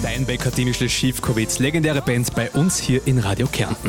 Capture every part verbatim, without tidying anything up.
Steinbecker, Dinischle, Schiefkowitz, legendäre Bands bei uns hier in Radio Kärnten.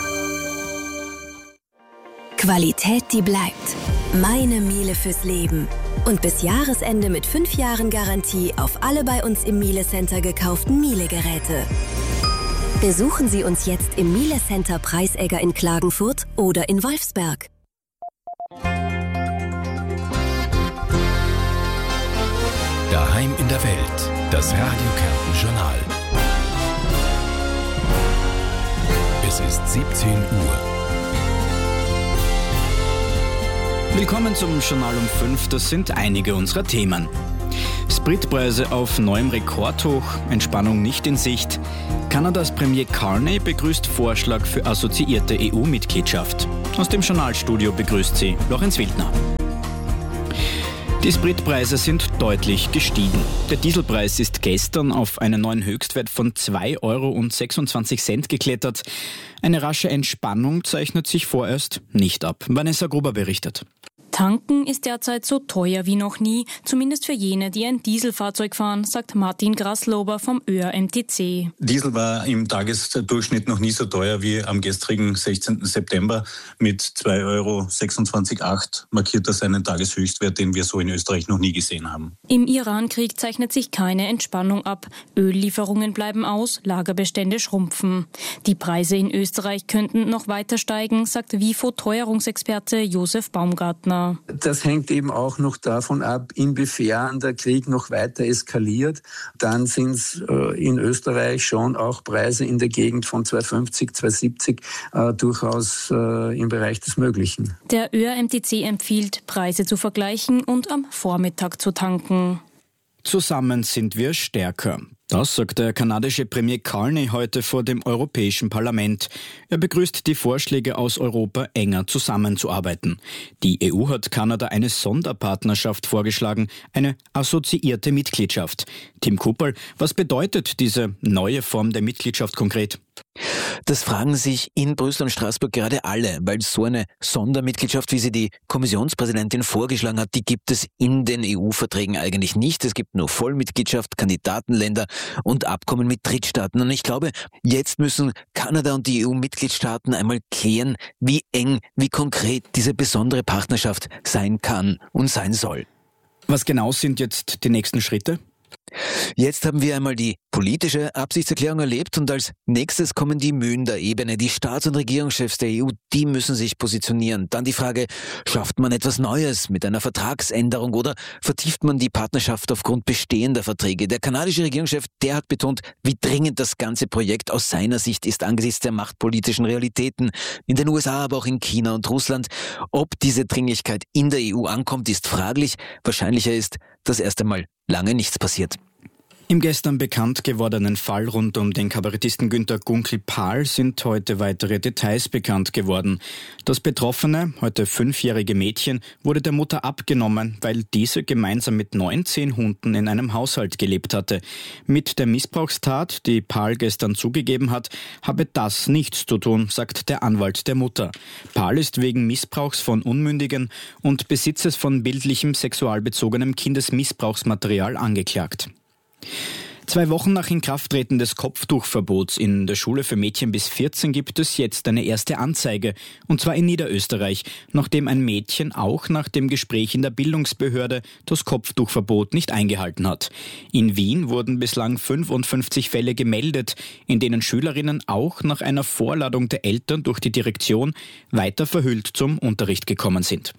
Qualität, die bleibt. Meine Miele fürs Leben. Und bis Jahresende mit fünf Jahren Garantie auf alle bei uns im Miele Center gekauften Miele-Geräte. Besuchen Sie uns jetzt im Miele Center Preisegger in Klagenfurt oder in Wolfsberg. Daheim in der Welt, das Radio Kärnten Journal. Es ist siebzehn Uhr. Willkommen zum Journal um fünf, das sind einige unserer Themen. Spritpreise auf neuem Rekordhoch, Entspannung nicht in Sicht. Kanadas Premier Carney begrüßt Vorschlag für assoziierte E U-Mitgliedschaft. Aus dem Journalstudio begrüßt sie Lorenz Wildner. Die Spritpreise sind deutlich gestiegen. Der Dieselpreis ist gestern auf einen neuen Höchstwert von zwei Euro sechsundzwanzig geklettert. Eine rasche Entspannung zeichnet sich vorerst nicht ab. Vanessa Gruber berichtet. Tanken ist derzeit so teuer wie noch nie, zumindest für jene, die ein Dieselfahrzeug fahren, sagt Martin Graslober vom Ö A M T C. Diesel war im Tagesdurchschnitt noch nie so teuer wie am gestrigen sechzehnten September. Mit zwei Euro sechsundzwanzig Komma acht markiert das einen Tageshöchstwert, den wir so in Österreich noch nie gesehen haben. Im Irankrieg zeichnet sich keine Entspannung ab. Öllieferungen bleiben aus, Lagerbestände schrumpfen. Die Preise in Österreich könnten noch weiter steigen, sagt W I F O-Teuerungsexperte Josef Baumgartner. Das hängt eben auch noch davon ab, inwiefern der Krieg noch weiter eskaliert. Dann sind es äh, in Österreich schon auch Preise in der Gegend von zwei fünfzig, zwei siebzig äh, durchaus äh, im Bereich des Möglichen. Der Ö A M T C empfiehlt, Preise zu vergleichen und am Vormittag zu tanken. Zusammen sind wir stärker. Das sagt der kanadische Premier Carney heute vor dem Europäischen Parlament. Er begrüßt die Vorschläge aus Europa, enger zusammenzuarbeiten. Die E U hat Kanada eine Sonderpartnerschaft vorgeschlagen, eine assoziierte Mitgliedschaft. Tim Kupperl, was bedeutet diese neue Form der Mitgliedschaft konkret? Das fragen sich in Brüssel und Straßburg gerade alle, weil so eine Sondermitgliedschaft, wie sie die Kommissionspräsidentin vorgeschlagen hat, die gibt es in den E U-Verträgen eigentlich nicht. Es gibt nur Vollmitgliedschaft, Kandidatenländer und Abkommen mit Drittstaaten. Und ich glaube, jetzt müssen Kanada und die E U-Mitgliedstaaten einmal klären, wie eng, wie konkret diese besondere Partnerschaft sein kann und sein soll. Was genau sind jetzt die nächsten Schritte? Jetzt haben wir einmal die politische Absichtserklärung erlebt und als nächstes kommen die Mühen der Ebene. Die Staats- und Regierungschefs der E U, die müssen sich positionieren. Dann die Frage, schafft man etwas Neues mit einer Vertragsänderung oder vertieft man die Partnerschaft aufgrund bestehender Verträge? Der kanadische Regierungschef, der hat betont, wie dringend das ganze Projekt aus seiner Sicht ist angesichts der machtpolitischen Realitäten in den U S A, aber auch in China und Russland. Ob diese Dringlichkeit in der E U ankommt, ist fraglich. Wahrscheinlicher ist, dass erst einmal lange nichts passiert. Im gestern bekannt gewordenen Fall rund um den Kabarettisten Günter Gunkel-Pahl sind heute weitere Details bekannt geworden. Das betroffene, heute fünfjährige Mädchen wurde der Mutter abgenommen, weil diese gemeinsam mit neunzehn Hunden in einem Haushalt gelebt hatte. Mit der Missbrauchstat, die Pahl gestern zugegeben hat, habe das nichts zu tun, sagt der Anwalt der Mutter. Pahl ist wegen Missbrauchs von Unmündigen und Besitzes von bildlichem sexualbezogenem Kindesmissbrauchsmaterial angeklagt. Zwei Wochen nach Inkrafttreten des Kopftuchverbots in der Schule für Mädchen bis vierzehn gibt es jetzt eine erste Anzeige, und zwar in Niederösterreich, nachdem ein Mädchen auch nach dem Gespräch in der Bildungsbehörde das Kopftuchverbot nicht eingehalten hat. In Wien wurden bislang fünfundfünfzig Fälle gemeldet, in denen Schülerinnen auch nach einer Vorladung der Eltern durch die Direktion weiter verhüllt zum Unterricht gekommen sind.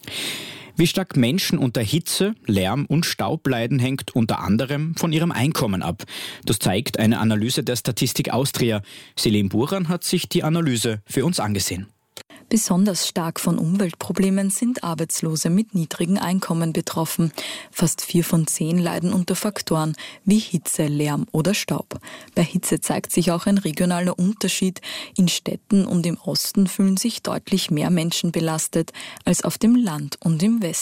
Wie stark Menschen unter Hitze, Lärm und Staub leiden, hängt unter anderem von ihrem Einkommen ab. Das zeigt eine Analyse der Statistik Austria. Selim Buran hat sich die Analyse für uns angesehen. Besonders stark von Umweltproblemen sind Arbeitslose mit niedrigen Einkommen betroffen. Fast vier von zehn leiden unter Faktoren wie Hitze, Lärm oder Staub. Bei Hitze zeigt sich auch ein regionaler Unterschied. In Städten und im Osten fühlen sich deutlich mehr Menschen belastet als auf dem Land und im Westen.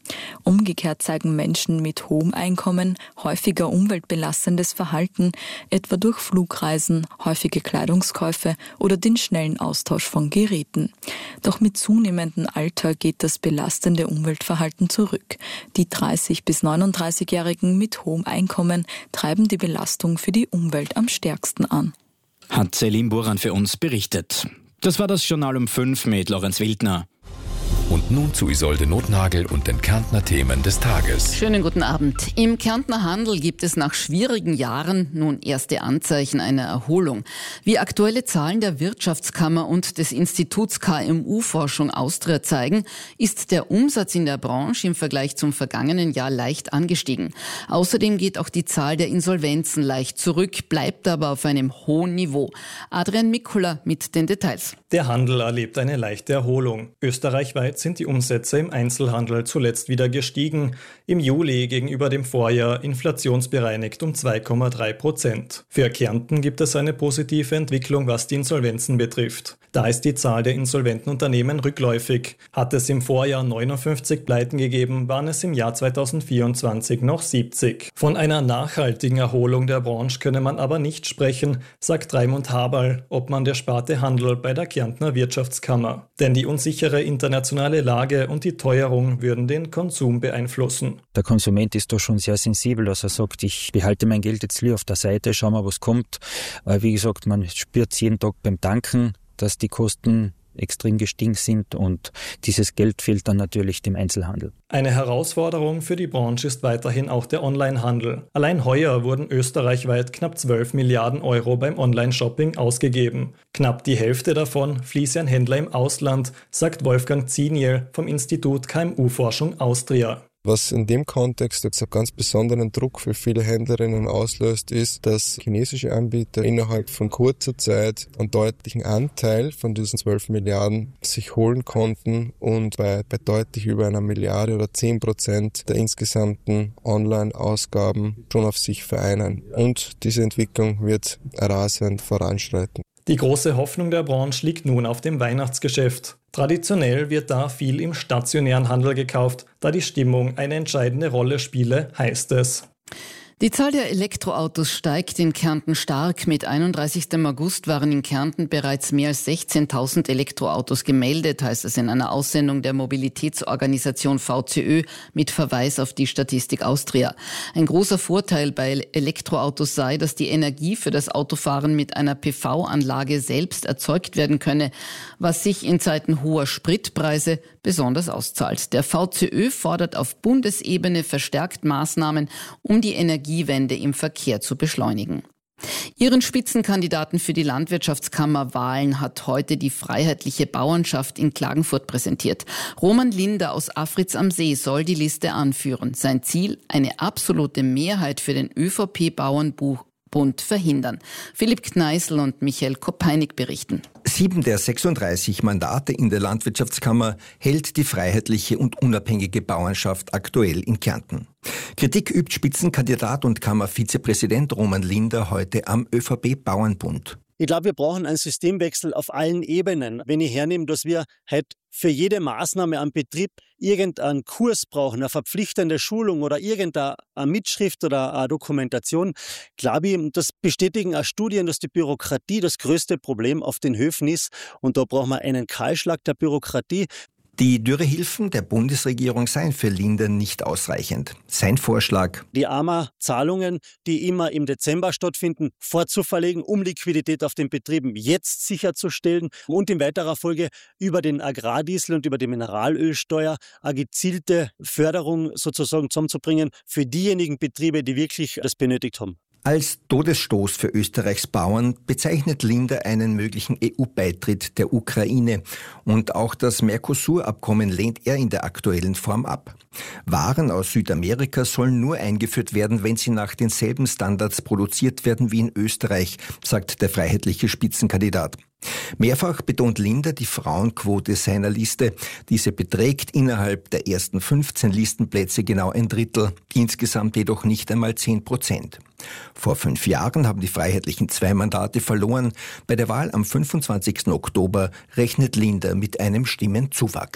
Umgekehrt zeigen Menschen mit hohem Einkommen häufiger umweltbelastendes Verhalten, etwa durch Flugreisen, häufige Kleidungskäufe oder den schnellen Austausch von Geräten. Doch mit zunehmendem Alter geht das belastende Umweltverhalten zurück. Die dreißig- bis neununddreißigjährigen mit hohem Einkommen treiben die Belastung für die Umwelt am stärksten an. Hat Selim Buran für uns berichtet. Das war das Journal um fünf mit Lorenz Wildner. Und nun zu Isolde Notnagel und den Kärntner Themen des Tages. Schönen guten Abend. Im Kärntner Handel gibt es nach schwierigen Jahren nun erste Anzeichen einer Erholung. Wie aktuelle Zahlen der Wirtschaftskammer und des Instituts K M U-Forschung Austria zeigen, ist der Umsatz in der Branche im Vergleich zum vergangenen Jahr leicht angestiegen. Außerdem geht auch die Zahl der Insolvenzen leicht zurück, bleibt aber auf einem hohen Niveau. Adrian Mikula mit den Details. Der Handel erlebt eine leichte Erholung. Österreichweit sind die Umsätze im Einzelhandel zuletzt wieder gestiegen. Im Juli gegenüber dem Vorjahr inflationsbereinigt um zwei Komma drei Prozent. Für Kärnten gibt es eine positive Entwicklung, was die Insolvenzen betrifft. Da ist die Zahl der insolventen Unternehmen rückläufig. Hat es im Vorjahr neunundfünfzig Pleiten gegeben, waren es im Jahr zweitausendvierundzwanzig noch siebzig. Von einer nachhaltigen Erholung der Branche könne man aber nicht sprechen, sagt Raimund Haberl, Obmann der Sparte Handel bei der Kärntner Wirtschaftskammer. Denn die unsichere internationale Lage und die Teuerung würden den Konsum beeinflussen. Der Konsument ist da schon sehr sensibel, dass er sagt, ich behalte mein Geld jetzt lieber auf der Seite, schau mal, was kommt. Wie gesagt, man spürt es jeden Tag beim Tanken, dass die Kosten extrem gestiegen sind und dieses Geld fehlt dann natürlich dem Einzelhandel. Eine Herausforderung für die Branche ist weiterhin auch der Onlinehandel. Allein heuer wurden österreichweit knapp zwölf Milliarden Euro beim Online-Shopping ausgegeben. Knapp die Hälfte davon fließe an Händler im Ausland, sagt Wolfgang Ziniel vom Institut K M U-Forschung Austria. Was in dem Kontext jetzt einen ganz besonderen Druck für viele Händlerinnen auslöst, ist, dass chinesische Anbieter innerhalb von kurzer Zeit einen deutlichen Anteil von diesen zwölf Milliarden sich holen konnten und bei, bei deutlich über einer Milliarde oder zehn Prozent der insgesamten Online-Ausgaben schon auf sich vereinen. Und diese Entwicklung wird rasend voranschreiten. Die große Hoffnung der Branche liegt nun auf dem Weihnachtsgeschäft. Traditionell wird da viel im stationären Handel gekauft, da die Stimmung eine entscheidende Rolle spiele, heißt es. Die Zahl der Elektroautos steigt in Kärnten stark. Mit einunddreißigsten August waren in Kärnten bereits mehr als sechzehntausend Elektroautos gemeldet, heißt es in einer Aussendung der Mobilitätsorganisation V C Ö mit Verweis auf die Statistik Austria. Ein großer Vorteil bei Elektroautos sei, dass die Energie für das Autofahren mit einer P V-Anlage selbst erzeugt werden könne, was sich in Zeiten hoher Spritpreise besonders auszahlt. Der V C Ö fordert auf Bundesebene verstärkt Maßnahmen, um die Energie Energiewende im Verkehr zu beschleunigen. Ihren Spitzenkandidaten für die Landwirtschaftskammerwahlen hat heute die Freiheitliche Bauernschaft in Klagenfurt präsentiert. Roman Linder aus Afritz am See soll die Liste anführen. Sein Ziel: eine absolute Mehrheit für den ÖVP-Bauernbund verhindern. Philipp Kneißl und Michael Kopeinig berichten. Sieben der sechsunddreißig Mandate in der Landwirtschaftskammer hält die freiheitliche und unabhängige Bauernschaft aktuell in Kärnten. Kritik übt Spitzenkandidat und Kammervizepräsident Roman Linder heute am ÖVP-Bauernbund. Ich glaube, wir brauchen einen Systemwechsel auf allen Ebenen. Wenn ich hernehme, dass wir halt für jede Maßnahme am Betrieb irgendeinen Kurs brauchen, eine verpflichtende Schulung oder irgendeine Mitschrift oder eine Dokumentation, glaube ich, das bestätigen auch Studien, dass die Bürokratie das größte Problem auf den Höfen ist. Und da brauchen wir einen Kahlschlag der Bürokratie. Die Dürrehilfen der Bundesregierung seien für Linder nicht ausreichend. Sein Vorschlag: die A M A-Zahlungen, die immer im Dezember stattfinden, vorzuverlegen, um Liquidität auf den Betrieben jetzt sicherzustellen und in weiterer Folge über den Agrardiesel und über die Mineralölsteuer eine gezielte Förderung sozusagen zusammenzubringen für diejenigen Betriebe, die wirklich das benötigt haben. Als Todesstoß für Österreichs Bauern bezeichnet Linder einen möglichen E U-Beitritt der Ukraine. Und auch das Mercosur-Abkommen lehnt er in der aktuellen Form ab. Waren aus Südamerika sollen nur eingeführt werden, wenn sie nach denselben Standards produziert werden wie in Österreich, sagt der freiheitliche Spitzenkandidat. Mehrfach betont Linder die Frauenquote seiner Liste. Diese beträgt innerhalb der ersten fünfzehn Listenplätze genau ein Drittel, insgesamt jedoch nicht einmal zehn Prozent. Vor fünf Jahren haben die Freiheitlichen zwei Mandate verloren. Bei der Wahl am fünfundzwanzigsten Oktober rechnet Linder mit einem Stimmenzuwachs.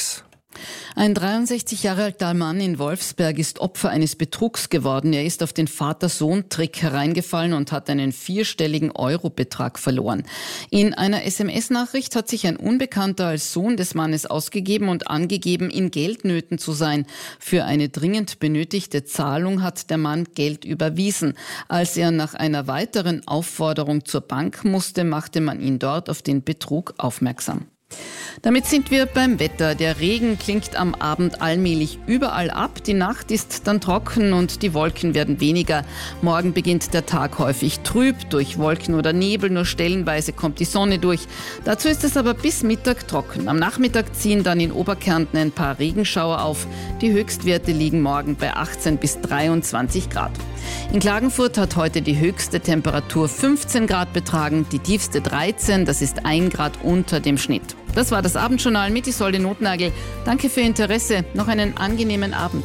Ein dreiundsechzig Jahre alter Mann in Wolfsberg ist Opfer eines Betrugs geworden. Er ist auf den Vater-Sohn-Trick hereingefallen und hat einen vierstelligen Eurobetrag verloren. In einer S M S-Nachricht hat sich ein Unbekannter als Sohn des Mannes ausgegeben und angegeben, in Geldnöten zu sein. Für eine dringend benötigte Zahlung hat der Mann Geld überwiesen. Als er nach einer weiteren Aufforderung zur Bank musste, machte man ihn dort auf den Betrug aufmerksam. Damit sind wir beim Wetter. Der Regen klingt am Abend allmählich überall ab. Die Nacht ist dann trocken und die Wolken werden weniger. Morgen beginnt der Tag häufig trüb, durch Wolken oder Nebel. Nur stellenweise kommt die Sonne durch. Dazu ist es aber bis Mittag trocken. Am Nachmittag ziehen dann in Oberkärnten ein paar Regenschauer auf. Die Höchstwerte liegen morgen bei achtzehn bis dreiundzwanzig Grad. In Klagenfurt hat heute die höchste Temperatur fünfzehn Grad betragen, die tiefste dreizehn, das ist ein Grad unter dem Schnitt. Das war das Abendjournal mit Isolde Notnagel. Danke für Ihr Interesse. Noch einen angenehmen Abend.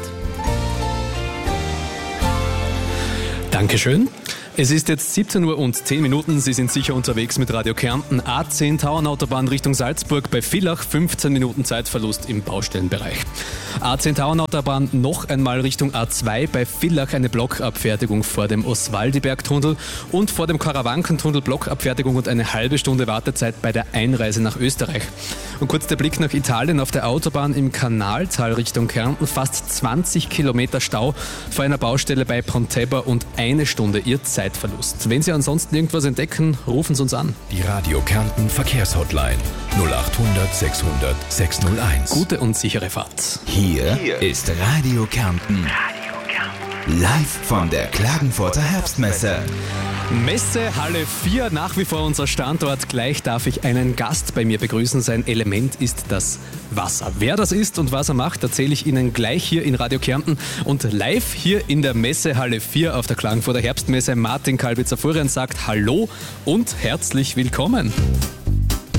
Dankeschön. Es ist jetzt siebzehn Uhr und zehn Minuten. Sie sind sicher unterwegs mit Radio Kärnten. A zehn Tauernautobahn Richtung Salzburg bei Villach. fünfzehn Minuten Zeitverlust im Baustellenbereich. A zehn Tauernautobahn noch einmal Richtung A zwei bei Villach eine Blockabfertigung vor dem Oswaldiberg-Tunnel und vor dem Karawankentunnel Blockabfertigung und eine halbe Stunde Wartezeit bei der Einreise nach Österreich. Und kurz der Blick nach Italien auf der Autobahn im Kanaltal Richtung Kärnten. Fast zwanzig Kilometer Stau vor einer Baustelle bei Pontebba und eine Stunde Ihr Zeit. Zeitverlust. Wenn Sie ansonsten irgendwas entdecken, rufen Sie uns an. Die Radio Kärnten Verkehrshotline null acht hundert sechshundert sechshunderteins. Gute und sichere Fahrt. Hier, Hier ist Radio Kärnten. Radio Kärnten. Live von der Klagenfurter Herbstmesse. Messe Halle vier, nach wie vor unser Standort. Gleich darf ich einen Gast bei mir begrüßen. Sein Element ist das Wasser. Wer das ist und was er macht, erzähle ich Ihnen gleich hier in Radio Kärnten und live hier in der Messe Halle vier auf der Klagenfurter Herbstmesse. Martin Kalbitzer-Furian sagt Hallo und herzlich willkommen.